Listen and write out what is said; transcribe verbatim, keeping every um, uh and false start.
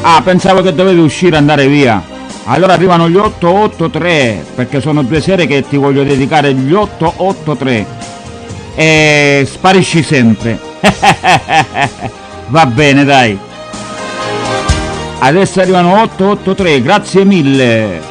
Ah, pensavo che dovevi uscire e andare via. Allora arrivano gli otto otto tre, perché sono due serie che ti voglio dedicare, gli otto otto tre. E sparisci sempre. Va bene, dai. Adesso arrivano otto otto tre, grazie mille.